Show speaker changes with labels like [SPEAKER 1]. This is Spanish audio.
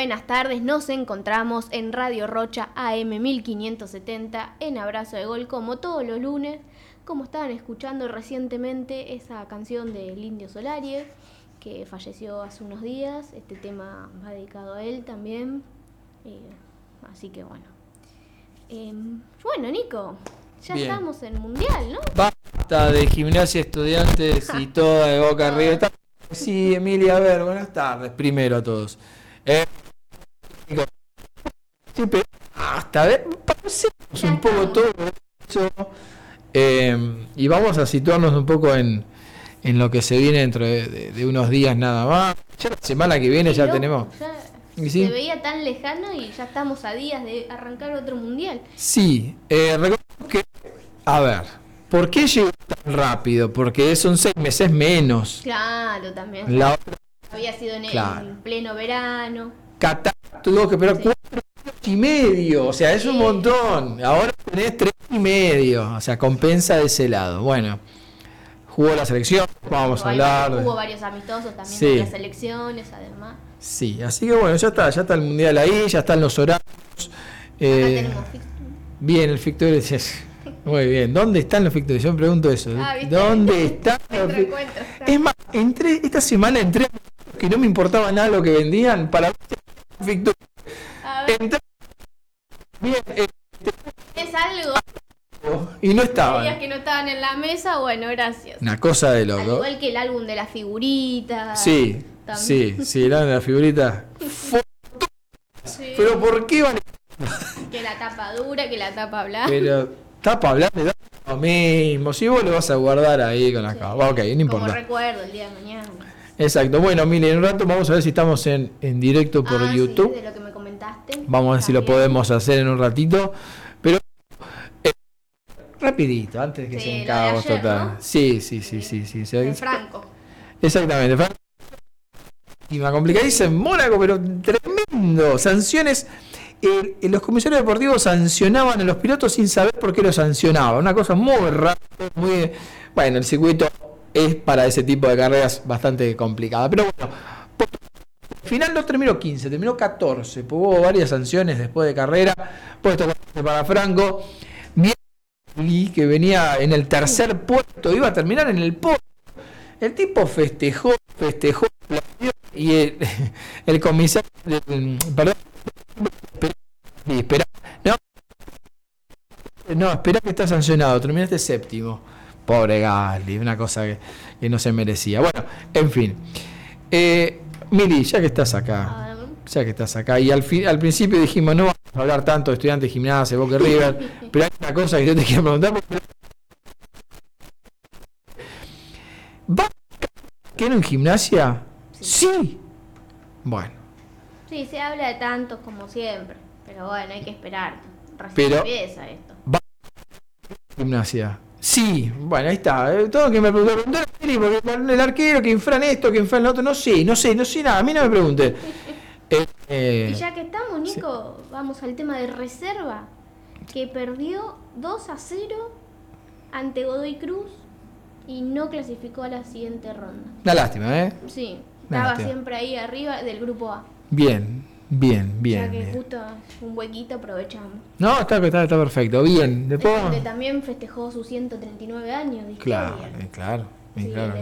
[SPEAKER 1] buenas tardes. Nos encontramos en Radio Rocha AM 1570 en Abrazo de Gol como todos los lunes. Como estaban escuchando recientemente esa canción del Indio Solari, que falleció hace unos días. Este tema va dedicado a él también. Así que bueno. Bueno, Nico, ya
[SPEAKER 2] Bien.
[SPEAKER 1] estamos en Mundial, ¿no?
[SPEAKER 2] Basta de Gimnasia, Estudiantes y toda de Boca arriba. Sí, Emilia, a ver, buenas tardes primero a todos. Siempre, hasta ver, pasemos un poco todo eso. Y vamos a situarnos un poco en lo que se viene dentro de unos días nada más. Ya la semana que viene ya tenemos.
[SPEAKER 1] Se veía tan lejano y ya estamos a días de arrancar otro mundial.
[SPEAKER 2] Sí, recordemos que, a ver, ¿por qué llegó tan rápido? Porque son 6 meses menos.
[SPEAKER 1] Claro, también.
[SPEAKER 2] La otra,
[SPEAKER 1] había sido en pleno verano.
[SPEAKER 2] Qatar tuvo que esperar 4 años y medio, o sea, es un montón. Ahora tenés 3 y medio, o sea, compensa de ese lado. Bueno, jugó la selección, vamos a hablar.
[SPEAKER 1] Hubo varios amistosos también
[SPEAKER 2] Sí.
[SPEAKER 1] con las selecciones, además.
[SPEAKER 2] Sí, así que bueno, ya está el mundial ahí, ya están los horarios.
[SPEAKER 1] Acá tenemos fixture.
[SPEAKER 2] Bien, el fixture es muy bien. ¿Dónde están los fixtures? Yo me pregunto eso.
[SPEAKER 1] ¿viste?
[SPEAKER 2] ¿Dónde están los fixtures? Es más, esta semana entré que no me importaba nada lo que vendían para fixtures.
[SPEAKER 1] A ver,
[SPEAKER 2] Entré bien,
[SPEAKER 1] ¿es algo?
[SPEAKER 2] y no estaban.
[SPEAKER 1] ¿Sabías que no estaban en la mesa? Bueno, gracias.
[SPEAKER 2] Una cosa de
[SPEAKER 1] Al
[SPEAKER 2] loco.
[SPEAKER 1] igual que el álbum de las figuritas.
[SPEAKER 2] Sí,
[SPEAKER 1] también.
[SPEAKER 2] sí, la figurita.
[SPEAKER 1] Sí.
[SPEAKER 2] Pero ¿por qué van?
[SPEAKER 1] Que la tapa dura, que la tapa blanda.
[SPEAKER 2] Pero tapa blanda da lo mismo. Si vos lo vas a guardar ahí con la capa. Ok, no
[SPEAKER 1] Como
[SPEAKER 2] importa.
[SPEAKER 1] recuerdo el día de mañana.
[SPEAKER 2] Exacto. Bueno, miren, en un rato vamos a ver si estamos en directo por YouTube.
[SPEAKER 1] Sí, de lo que me comentaste.
[SPEAKER 2] Vamos a ver si lo
[SPEAKER 1] También.
[SPEAKER 2] podemos hacer en un ratito. Pero rapidito, antes que
[SPEAKER 1] Sí,
[SPEAKER 2] sea un
[SPEAKER 1] lo de
[SPEAKER 2] caos
[SPEAKER 1] ayer,
[SPEAKER 2] total.
[SPEAKER 1] ¿no?
[SPEAKER 2] Sí.
[SPEAKER 1] De Franco.
[SPEAKER 2] Exactamente. Y me complicadísima en Mónaco, pero tremendo. Sanciones. Los comisarios deportivos sancionaban a los pilotos sin saber por qué los sancionaban. Una cosa muy rara, muy... Bueno, el circuito es para ese tipo de carreras bastante complicada. Pero bueno, al final no terminó 15, terminó 14. Hubo varias sanciones después de carrera. Puesto para Franco. Bien, que venía en el tercer puesto, iba a terminar en el podio. El tipo festejó, y el comisario, perdón, espera, espera que está sancionado, terminaste séptimo. Pobre Gasly, una cosa que no se merecía. Bueno, en fin. Mili, ya que estás acá, y al principio dijimos, no vamos a hablar tanto de Estudiantes de Gimnasia, Boca y River, pero hay una cosa que yo te quiero preguntar. ¿Va que no en Gimnasia? Sí. Bueno.
[SPEAKER 1] Sí, se habla de tantos como siempre. Pero bueno, hay que esperar. Recién
[SPEAKER 2] Pero-
[SPEAKER 1] empieza esto.
[SPEAKER 2] ¿Va Gimnasia? Sí. Bueno, ahí está. Todo lo que me preguntó el arquero, que infran esto, que infran lo otro. No sé nada. A mí no me pregunte.
[SPEAKER 1] Y ya que estamos, Nico, vamos al tema de reserva. Que perdió 2-0 ante Godoy Cruz y no clasificó a la siguiente ronda.
[SPEAKER 2] Una lástima, ¿eh?
[SPEAKER 1] Sí,
[SPEAKER 2] Una
[SPEAKER 1] estaba
[SPEAKER 2] lástima.
[SPEAKER 1] siempre ahí arriba del grupo A.
[SPEAKER 2] Bien.
[SPEAKER 1] Ya que justo un huequito aprovechamos.
[SPEAKER 2] No, está perfecto. Bien.
[SPEAKER 1] Es
[SPEAKER 2] Después...
[SPEAKER 1] donde también festejó sus 139 años de historia.
[SPEAKER 2] Claro.
[SPEAKER 1] Sí,